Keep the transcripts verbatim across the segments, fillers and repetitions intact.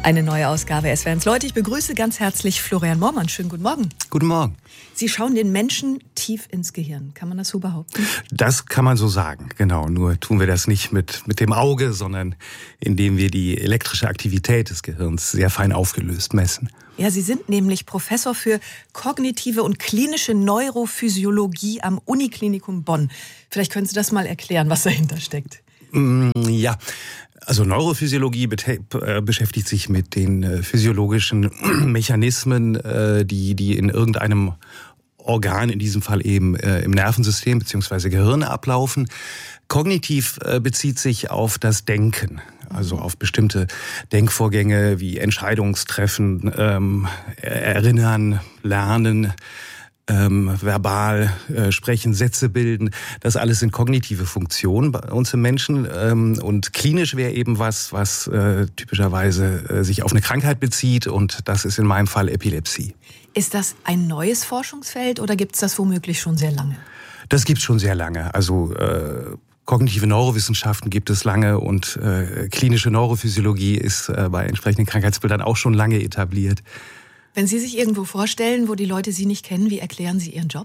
Eine neue Ausgabe S W R eins Leute. Ich begrüße ganz herzlich Florian Mohrmann. Schönen guten Morgen. Guten Morgen. Sie schauen den Menschen tief ins Gehirn. Kann man das so behaupten? Das kann man so sagen, genau. Nur tun wir das nicht mit, mit dem Auge, sondern indem wir die elektrische Aktivität des Gehirns sehr fein aufgelöst messen. Ja, Sie sind nämlich Professor für kognitive und klinische Neurophysiologie am Uniklinikum Bonn. Vielleicht können Sie das mal erklären, was dahinter steckt. Ja, also Neurophysiologie beschäftigt sich mit den physiologischen Mechanismen, die, die in irgendeinem Organ, in diesem Fall eben im Nervensystem bzw. Gehirn ablaufen. Kognitiv bezieht sich auf das Denken, also auf bestimmte Denkvorgänge wie Entscheidungstreffen, ähm, Erinnern, Lernen, Ähm, verbal äh, sprechen, Sätze bilden, das alles sind kognitive Funktionen bei uns im Menschen. Ähm, und klinisch wäre eben was, was äh, typischerweise äh, sich auf eine Krankheit bezieht, und das ist in meinem Fall Epilepsie. Ist das ein neues Forschungsfeld oder gibt es das womöglich schon sehr lange? Das gibt's schon sehr lange. Also äh, kognitive Neurowissenschaften gibt es lange, und äh, klinische Neurophysiologie ist äh, bei entsprechenden Krankheitsbildern auch schon lange etabliert. Wenn Sie sich irgendwo vorstellen, wo die Leute Sie nicht kennen, wie erklären Sie Ihren Job?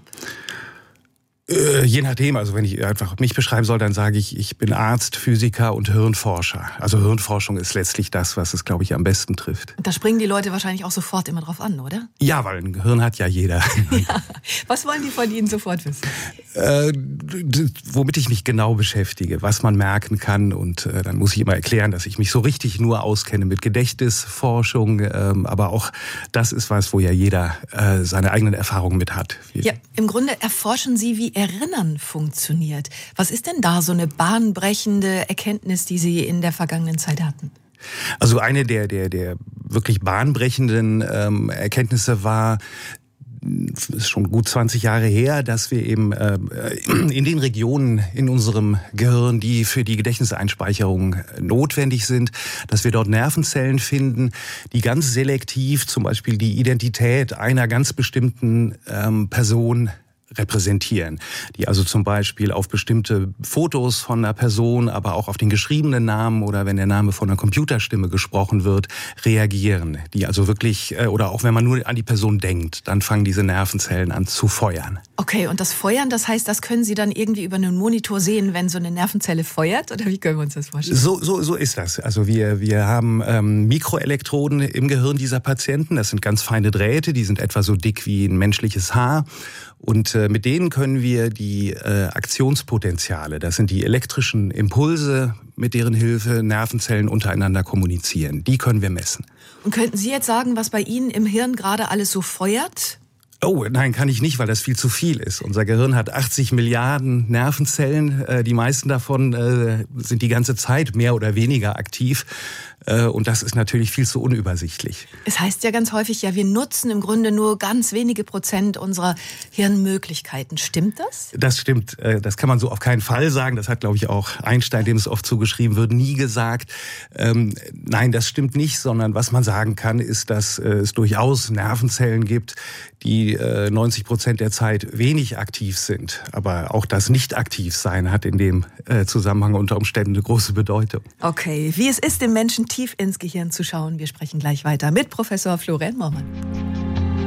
Äh, je nachdem, also wenn ich einfach mich beschreiben soll, dann sage ich, ich bin Arzt, Physiker und Hirnforscher. Also Hirnforschung ist letztlich das, was es, glaube ich, am besten trifft. Da springen die Leute wahrscheinlich auch sofort immer drauf an, oder? Ja, weil ein Gehirn hat ja jeder. Ja. Was wollen die von Ihnen sofort wissen? Äh, womit ich mich genau beschäftige, was man merken kann, und äh, dann muss ich immer erklären, dass ich mich so richtig nur auskenne mit Gedächtnisforschung, ähm, aber auch das ist was, wo ja jeder äh, seine eigenen Erfahrungen mit hat. Ja, im Grunde erforschen Sie, wie Erinnern funktioniert. Was ist denn da so eine bahnbrechende Erkenntnis, die Sie in der vergangenen Zeit hatten? Also eine der der der wirklich bahnbrechenden ähm, Erkenntnisse war, ist schon gut zwanzig Jahre her, dass wir eben äh, in den Regionen in unserem Gehirn, die für die Gedächtniseinspeicherung notwendig sind, dass wir dort Nervenzellen finden, die ganz selektiv zum Beispiel die Identität einer ganz bestimmten ähm, Person repräsentieren, die also zum Beispiel auf bestimmte Fotos von einer Person, aber auch auf den geschriebenen Namen oder wenn der Name von einer Computerstimme gesprochen wird, reagieren. Die also wirklich, oder auch wenn man nur an die Person denkt, dann fangen diese Nervenzellen an zu feuern. Okay, und das Feuern, das heißt, das können Sie dann irgendwie über einen Monitor sehen, wenn so eine Nervenzelle feuert? Oder wie können wir uns das vorstellen? So, so, so ist das. Also wir, wir haben ähm, Mikroelektroden im Gehirn dieser Patienten. Das sind ganz feine Drähte, die sind etwa so dick wie ein menschliches Haar. Und äh, mit denen können wir die äh, Aktionspotenziale, das sind die elektrischen Impulse, mit deren Hilfe Nervenzellen untereinander kommunizieren. Die können wir messen. Und könnten Sie jetzt sagen, was bei Ihnen im Hirn gerade alles so feuert? Oh, nein, kann ich nicht, weil das viel zu viel ist. Unser Gehirn hat achtzig Milliarden Nervenzellen. Die meisten davon sind die ganze Zeit mehr oder weniger aktiv. Und das ist natürlich viel zu unübersichtlich. Es heißt ja ganz häufig, ja, wir nutzen im Grunde nur ganz wenige Prozent unserer Hirnmöglichkeiten. Stimmt das? Das stimmt. Das kann man so auf keinen Fall sagen. Das hat, glaube ich, auch Einstein, dem es oft zugeschrieben wird, nie gesagt. Ähm, nein, das stimmt nicht, sondern was man sagen kann, ist, dass es durchaus Nervenzellen gibt, die äh, neunzig Prozent der Zeit wenig aktiv sind. Aber auch das Nicht-Aktiv-Sein hat in dem äh, Zusammenhang unter Umständen eine große Bedeutung. Okay, wie es ist, dem Menschen tief ins Gehirn zu schauen. Wir sprechen gleich weiter mit Professor Florian Mohrmann.